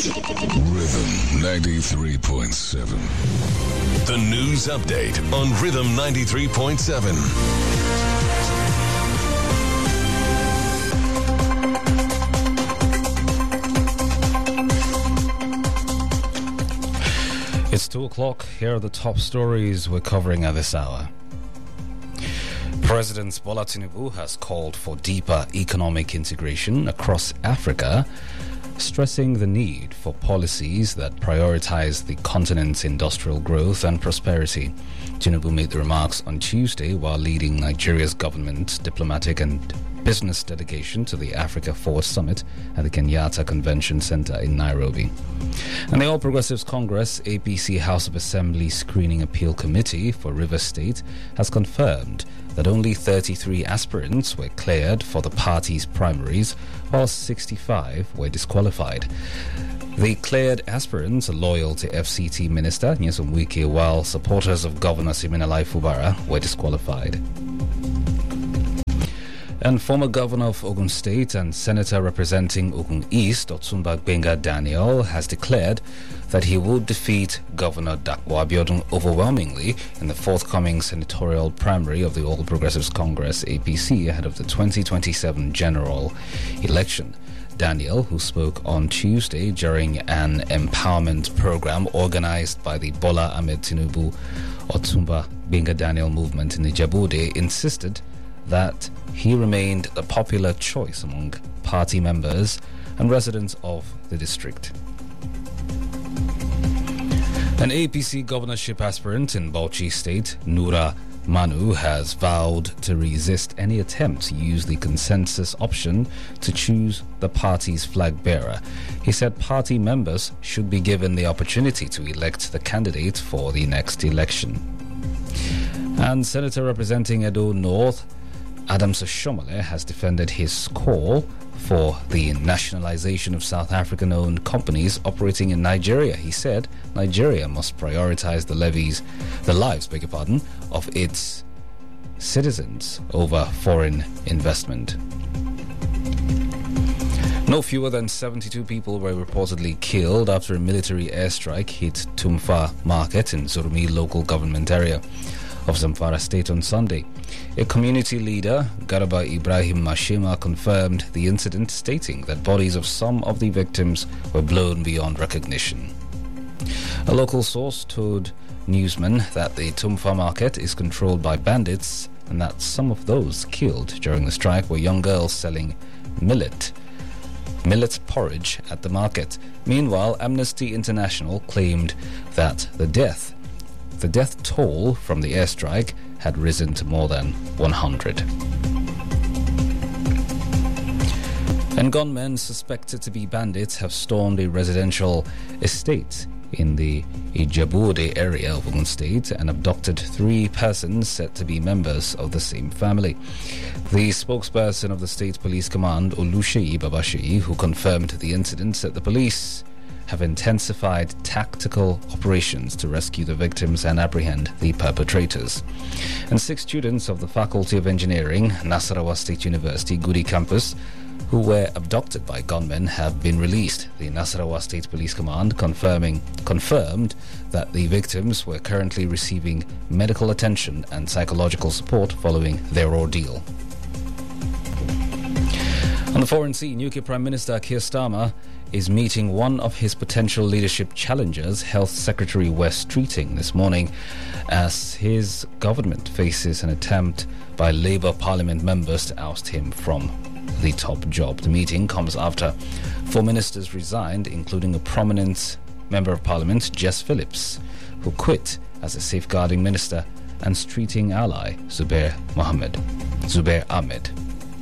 Rhythm 93.7. The news update on Rhythm 93.7. It's 2 o'clock. Here are the top stories we're covering at this hour. President Bola Tinubu has called for deeper economic integration across Africa, stressing the need for policies that prioritize the continent's industrial growth and prosperity. Tinubu made the remarks on Tuesday while leading Nigeria's government, diplomatic and business delegation to the Africa Forward Summit at the Kenyatta Convention Center in Nairobi. And the All Progressives Congress APC House of Assembly Screening Appeal Committee for Rivers State has confirmed that only 33 aspirants were cleared for the party's primaries, while 65 were disqualified. The cleared aspirants are loyal to FCT Minister Nyesom Wike, while supporters of Governor Siminalai Fubara were disqualified. And former governor of Ogun State and senator representing Ogun East, Otumba Gbenga Daniel, has declared that he will defeat Governor Dapo Abiodun overwhelmingly in the forthcoming senatorial primary of the All Progressives Congress APC ahead of the 2027 general election. Daniel, who spoke on Tuesday during an empowerment program organized by the Bola Ahmed Tinubu Otumba Gbenga Daniel movement in Ijebu-Ode, insisted that he remained the popular choice among party members and residents of the district. An APC governorship aspirant in Bauchi State, Nura Manu, has vowed to resist any attempt to use the consensus option to choose the party's flag bearer. He said party members should be given the opportunity to elect the candidate for the next election. And Senator representing Edo North, Adams Oshomole, has defended his call for the nationalization of South African-owned companies operating in Nigeria. He said Nigeria must prioritize the lives, of its citizens over foreign investment. No fewer than 72 people were reportedly killed after a military airstrike hit Tumfa Market in Zurmi local government area of Zamfara State on Sunday. A community leader, Garba Ibrahim Mashema, confirmed the incident, stating that bodies of some of the victims were blown beyond recognition. A local source told newsmen that the Tumfa market is controlled by bandits and that some of those killed during the strike were young girls selling millet porridge at the market. Meanwhile, Amnesty International claimed that the death toll from the airstrike had risen to more than 100. And gunmen suspected to be bandits have stormed a residential estate in the Ijebu-Ode area of Ogun State and abducted 3 persons said to be members of the same family. The spokesperson of the State Police Command, Oluseyi Babasheyi, who confirmed the incident, said the police have intensified tactical operations to rescue the victims and apprehend the perpetrators. And 6 students of the Faculty of Engineering, Nasarawa State University, Gudi campus, who were abducted by gunmen have been released. The Nasarawa State Police Command confirmed that the victims were currently receiving medical attention and psychological support following their ordeal. On the foreign scene, UK Prime Minister Keir Starmer is meeting one of his potential leadership challengers, Health Secretary Wes Streeting, this morning as his government faces an attempt by Labour Parliament members to oust him from the top job. The meeting comes after 4 ministers resigned, including a prominent Member of Parliament, Jess Phillips, who quit as a safeguarding minister, and Streeting ally, Zubair Ahmed.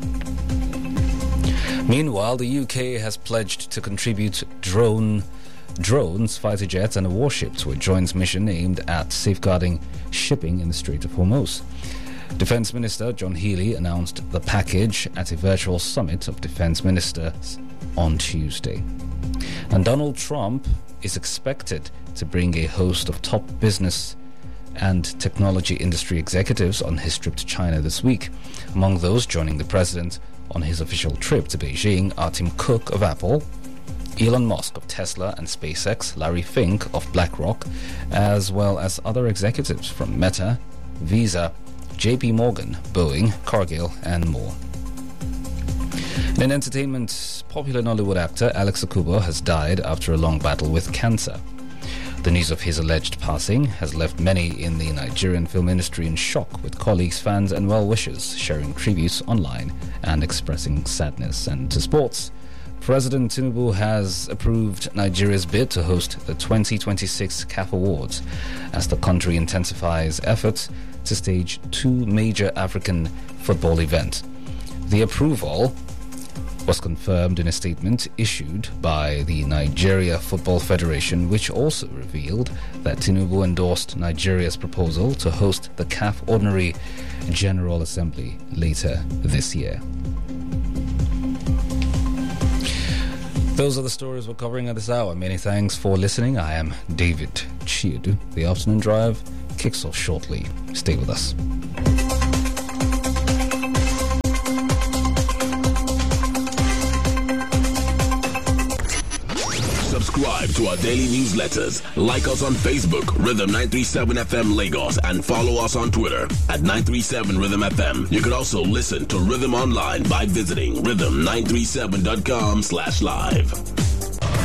Meanwhile, the UK has pledged to contribute drones, fighter jets and a warship to a joint mission aimed at safeguarding shipping in the Strait of Hormuz. Defence Minister John Healey announced the package at a virtual summit of defence ministers on Tuesday. And Donald Trump is expected to bring a host of top business and technology industry executives on his trip to China this week. Among those joining the president on his official trip to Beijing are Tim Cook of Apple, Elon Musk of Tesla and SpaceX, Larry Fink of BlackRock, as well as other executives from Meta, Visa, JP Morgan, Boeing, Cargill, and more. In entertainment, popular Nollywood actor Alex Akubo has died after a long battle with cancer. The news of his alleged passing has left many in the Nigerian film industry in shock, with colleagues, fans, and well-wishers sharing tributes online and expressing sadness. And to sports, President Tinubu has approved Nigeria's bid to host the 2026 CAF Awards as the country intensifies efforts to stage two major African football events. The approval was confirmed in a statement issued by the Nigeria Football Federation, which also revealed that Tinubu endorsed Nigeria's proposal to host the CAF Ordinary General Assembly later this year. Those are the stories we're covering at this hour. Many thanks for listening. I am David Chiedu. The afternoon drive kicks off shortly. Stay with us. Subscribe to our daily newsletters. Like us on Facebook, Rhythm 937 FM Lagos, and follow us on Twitter at 937 Rhythm FM. You can also listen to Rhythm online by visiting rhythm937.com/live.